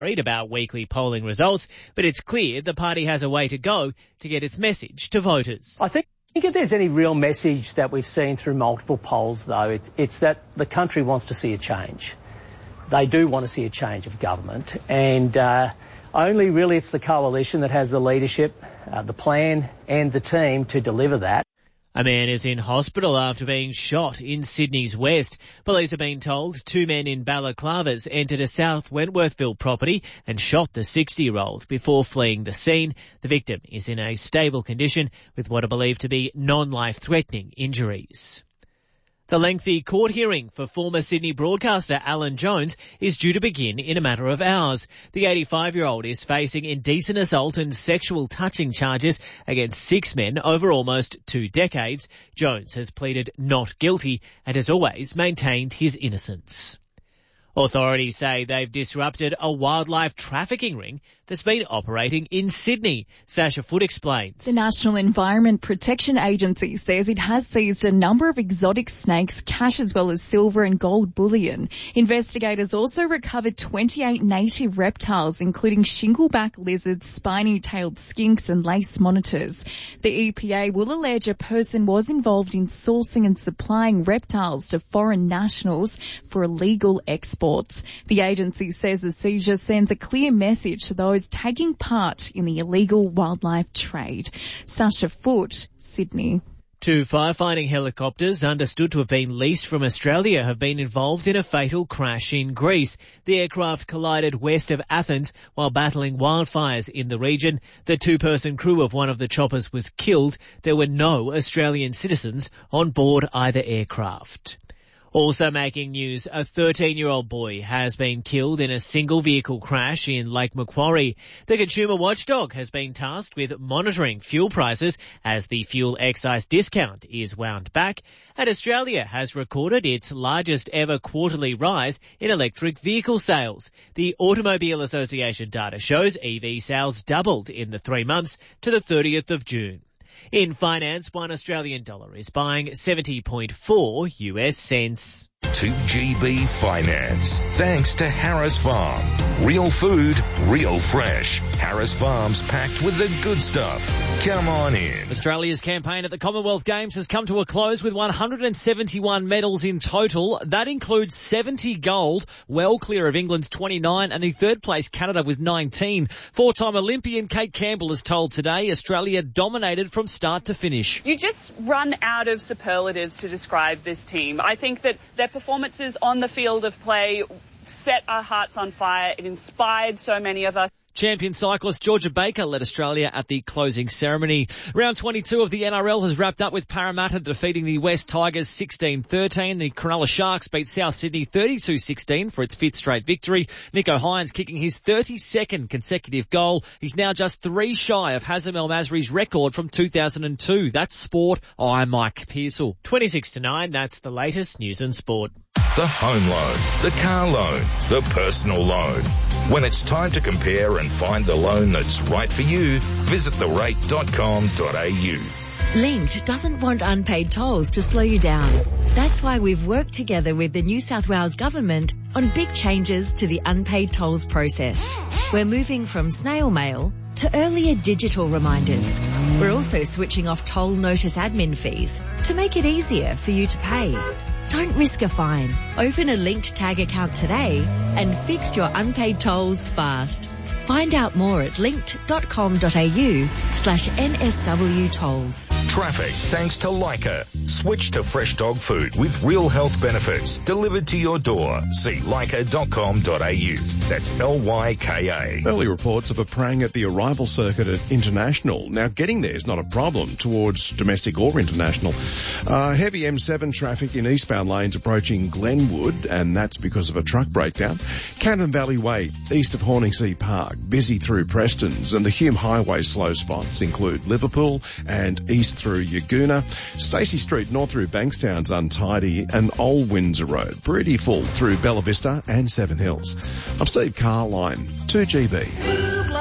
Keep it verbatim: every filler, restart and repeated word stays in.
worried about weekly polling results, but it's clear the party has a way to go to get its message to voters. I think if there's any real message that we've seen through multiple polls, though, it, it's that the country wants to see a change. They do want to see a change of government, and uh, only really it's the coalition that has the leadership, uh, the plan and the team to deliver that. A man is in hospital after being shot in Sydney's west. Police have been told two men in balaclavas entered a South Wentworthville property and shot the sixty-year-old before fleeing the scene. The victim is in a stable condition with what are believed to be non-life-threatening injuries. The lengthy court hearing for former Sydney broadcaster Alan Jones is due to begin in a matter of hours. The eighty-five-year-old is facing indecent assault and sexual touching charges against six men over almost two decades. Jones has pleaded not guilty and has always maintained his innocence. Authorities say they've disrupted a wildlife trafficking ring that's been operating in Sydney. Sasha Foote explains. The National Environment Protection Agency says it has seized a number of exotic snakes, cash as well as silver and gold bullion. Investigators also recovered twenty-eight native reptiles, including shingleback lizards, spiny-tailed skinks and lace monitors. The E P A will allege a person was involved in sourcing and supplying reptiles to foreign nationals for illegal export. Sports. The agency says the seizure sends a clear message to those taking part in the illegal wildlife trade. Sasha Foote, Sydney. Two firefighting helicopters understood to have been leased from Australia have been involved in a fatal crash in Greece. The aircraft collided west of Athens while battling wildfires in the region. The two-person crew of one of the choppers was killed. There were no Australian citizens on board either aircraft. Also making news, a thirteen-year-old boy has been killed in a single-vehicle crash in Lake Macquarie. The consumer watchdog has been tasked with monitoring fuel prices as the fuel excise discount is wound back, and Australia has recorded its largest ever quarterly rise in electric vehicle sales. The Automobile Association data shows E V sales doubled in the three months to the thirtieth of June. In finance, one Australian dollar is buying seventy point four U S cents. two G B Finance. Thanks to Harris Farm. Real food, real fresh. Harris Farm's packed with the good stuff. Come on in. Australia's campaign at the Commonwealth Games has come to a close with one hundred seventy-one medals in total. That includes seventy gold, well clear of England's twenty-nine, and the third place Canada with nineteen. Four-time Olympian Kate Campbell has told Today Australia dominated from start to finish. You just run out of superlatives to describe this team. I think that their performances on the field of play set our hearts on fire. It inspired so many of us. Champion cyclist Georgia Baker led Australia at the closing ceremony. Round twenty-two of the N R L has wrapped up with Parramatta defeating the West Tigers sixteen thirteen. The Cronulla Sharks beat South Sydney thirty-two sixteen for its fifth straight victory. Nico Hines kicking his thirty-second consecutive goal. He's now just three shy of Hazem El Masri's record from two thousand two. That's sport. I'm Mike Pearsall. twenty-six to nine, that's the latest news and sport. The home loan, the car loan, the personal loan. When it's time to compare and find the loan that's right for you, visit the rate dot com dot a u. Linked doesn't want unpaid tolls to slow you down. That's why we've worked together with the New South Wales Government on big changes to the unpaid tolls process. We're moving from snail mail to earlier digital reminders. We're also switching off toll notice admin fees to make it easier for you to pay. Don't risk a fine. Open a Linked Tag account today and fix your unpaid tolls fast. Find out more at linked dot com dot a u slash N S W tolls. Traffic thanks to Leica. Switch to fresh dog food with real health benefits delivered to your door. See leica dot com dot a u. That's L Y K A. Early reports of a prang at the arrival circuit at International. Now, getting there is not a problem towards domestic or international. Uh, heavy M seven traffic in eastbound lanes approaching Glenwood, and that's because of a truck breakdown. Cannon Valley Way, east of Horningsea Park, busy through Prestons, and the Hume Highway slow spots include Liverpool and east through Yagoona. Stacey Street north through Bankstown's untidy, and Old Windsor Road pretty full through Bella Vista and Seven Hills. I'm Steve Carline, two G B.